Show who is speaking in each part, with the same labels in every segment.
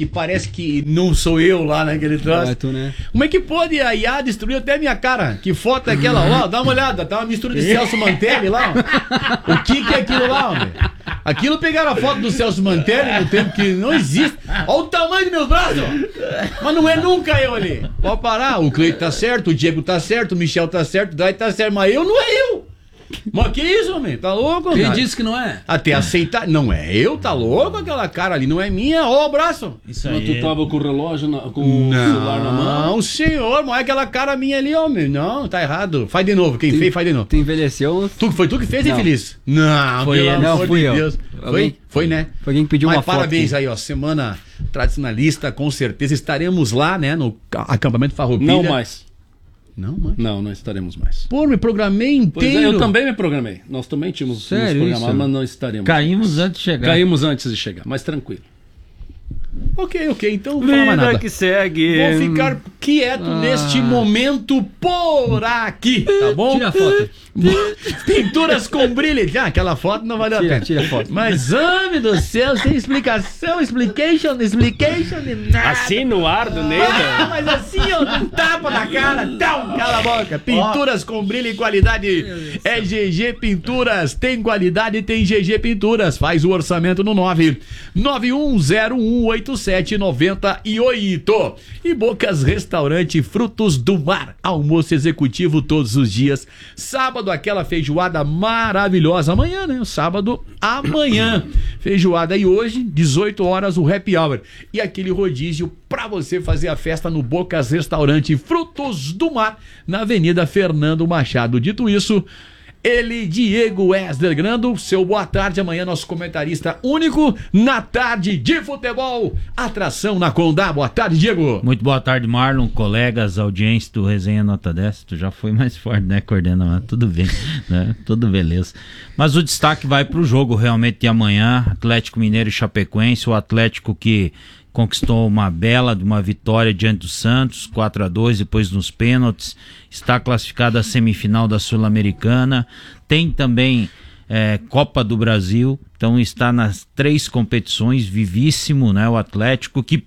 Speaker 1: que parece que não sou eu lá naquele troço.
Speaker 2: Tu, né?
Speaker 1: Como é que pode a IA destruir até a minha cara? Que foto é aquela? Ó, dá uma olhada, tá uma mistura de Celso Mantelli lá. Ó. O que é aquilo lá, homem? Aquilo pegaram a foto do Celso Mantelli no tempo que não existe. Olha o tamanho dos meus braços, ó. Mas não é nunca eu ali. Pode parar, o Cleito tá certo, o Diego tá certo, o Michel tá certo, o Dai tá certo, mas eu não é eu. Mas que isso, homem? Tá louco?
Speaker 3: Quem disse que não é?
Speaker 1: Até aceitar. Não é eu, tá louco? Aquela cara ali não é minha. Ó o braço.
Speaker 3: Isso aí. Mas tu tava com o relógio, com o celular na mão?
Speaker 1: Não, senhor, mas é aquela cara minha ali, homem. Não, tá errado. Faz de novo. Quem fez, faz de novo.
Speaker 2: Tu envelheceu?
Speaker 1: Foi tu que fez, hein, Feliz? Não,
Speaker 2: foi ele. Não, fui eu.
Speaker 1: Deus. Foi, né?
Speaker 2: Foi quem pediu uma foto.
Speaker 1: Parabéns aí, ó. Semana tradicionalista, com certeza. Estaremos lá, né? No acampamento Farroupilha.
Speaker 3: Não mais.
Speaker 1: Não, mano.
Speaker 3: Não estaremos mais.
Speaker 1: Pô, me programei inteiro.
Speaker 3: Pois é, eu também me programei. Nós também tínhamos programado, mas não estaremos.
Speaker 4: Caímos antes de chegar.
Speaker 3: Caímos antes de chegar, mas tranquilo.
Speaker 1: Ok, então não vou falar mais nada.
Speaker 2: que segue.
Speaker 1: Vou ficar quieto neste momento por aqui, tá bom?
Speaker 2: Tira a foto.
Speaker 1: Pinturas com brilho. Ah, aquela foto não valeu a pena.
Speaker 2: Tira a foto.
Speaker 1: Mas, homem do céu, sem explicação, explication de nada.
Speaker 2: Assim no ar do Neida.
Speaker 1: Ah, mas assim, ó, um tapa na cara, cala a boca. Pinturas com brilho e qualidade. É GG Pinturas. Tem qualidade, tem GG Pinturas. Faz o orçamento no 991018798. E Bocas Restaurante Frutos do Mar. Almoço executivo todos os dias. Sábado, aquela feijoada maravilhosa. Amanhã, né? Sábado, amanhã. Feijoada. E hoje, 18 horas, o happy hour. E aquele rodízio pra você fazer a festa no Bocas Restaurante Frutos do Mar, na Avenida Fernando Machado. Dito isso, ele, Diego Wesley Grando, seu boa tarde. Amanhã, nosso comentarista único na tarde de futebol. Atração na Condá. Boa tarde, Diego.
Speaker 4: Muito boa tarde, Marlon, colegas, audiência do Resenha Nota 10. Tu já foi mais forte, né, Cordena? Mas tudo bem, né? Tudo beleza. Mas o destaque vai pro jogo realmente de amanhã. Atlético Mineiro e Chapecoense. O Atlético que conquistou uma bela de uma vitória diante do Santos, 4-2, depois nos pênaltis, está classificado à semifinal da Sul-Americana, tem também Copa do Brasil, então está nas 3 competições, vivíssimo, né? O Atlético que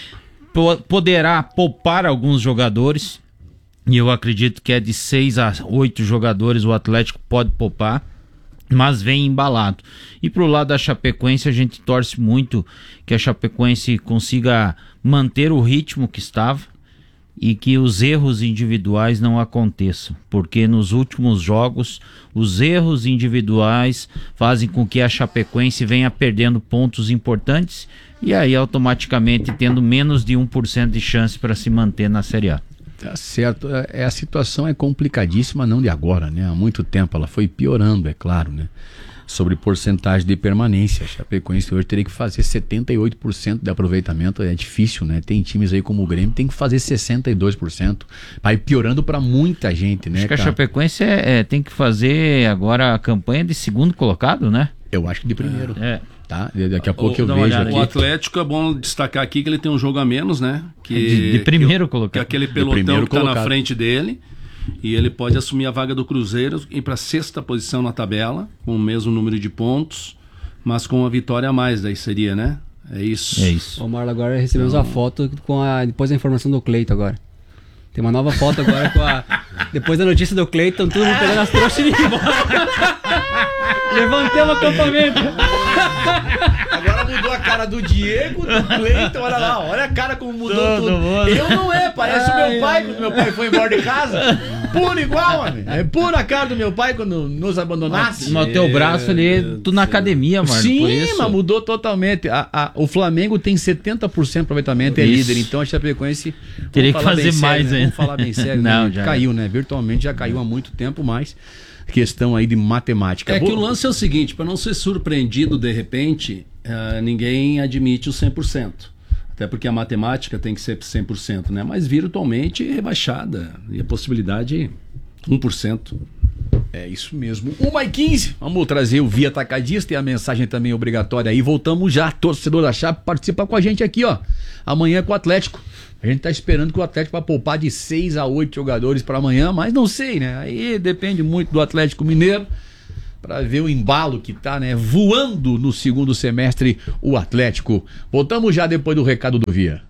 Speaker 4: poderá poupar alguns jogadores, e eu acredito que é de 6 a 8 jogadores o Atlético pode poupar, mas vem embalado. E pro lado da Chapecoense, a gente torce muito que a Chapecoense consiga manter o ritmo que estava e que os erros individuais não aconteçam, porque nos últimos jogos os erros individuais fazem com que a Chapecoense venha perdendo pontos importantes e aí automaticamente tendo menos de 1% de chance para se manter na Série A.
Speaker 1: Tá certo, a situação é complicadíssima, não de agora, né? Há muito tempo ela foi piorando, é claro, né? Sobre porcentagem de permanência, a Chapecoense hoje teria que fazer 78% de aproveitamento, é difícil, né? Tem times aí como o Grêmio, tem que fazer 62%, vai piorando para muita gente, né?
Speaker 4: Acho que a Chapecoense tem que fazer agora a campanha de segundo colocado, né?
Speaker 1: Eu acho que de primeiro. Tá? Daqui a pouco eu vejo aqui.
Speaker 3: O Atlético é bom destacar aqui que ele tem um jogo a menos, né?
Speaker 4: De primeiro colocado.
Speaker 3: Que aquele pelotão que está na frente dele. E ele pode assumir a vaga do Cruzeiro e ir para a 6ª posição na tabela, com o mesmo número de pontos, mas com uma vitória a mais, daí seria, né? É isso.
Speaker 4: É isso.
Speaker 2: Ô Marlon, agora recebemos a foto depois da informação do Cleiton agora. Tem uma nova foto agora depois da notícia do Cleiton, todo mundo pegando as trouxas e indo embora. Levantemos o acampamento.
Speaker 1: Agora mudou a cara do Diego, do Cleiton, olha lá, olha a cara como mudou tudo. Eu não parece o meu pai, quando meu pai foi embora de casa. Puro igual, homem. É pura a cara do meu pai quando nos abandonasse.
Speaker 4: No teu braço ali, tu na academia, Marlon.
Speaker 1: Sim, mas mudou totalmente. O Flamengo tem 70% de aproveitamento, é líder, então a Chapecoense
Speaker 4: teria que fazer mais ainda.
Speaker 1: Vamos falar bem sério,
Speaker 4: não,
Speaker 1: né? Já caiu, né? Virtualmente já caiu há muito tempo, mas questão aí de matemática.
Speaker 3: Que o lance é o seguinte, para não ser surpreendido de repente, ninguém admite o 100%. Até porque a matemática tem que ser 100%, né? Mas virtualmente rebaixada. E a possibilidade 1%.
Speaker 1: É isso mesmo. 1h15. Vamos trazer o Via Atacadista e a mensagem também obrigatória aí. Voltamos já. Torcedor da Chape, participa com a gente aqui, ó. Amanhã com o Atlético. A gente tá esperando que o Atlético vai poupar de 6 a 8 jogadores para amanhã, mas não sei, né? Aí depende muito do Atlético Mineiro. para ver o embalo que tá, né, voando no segundo semestre o Atlético. Voltamos já depois do recado do Via.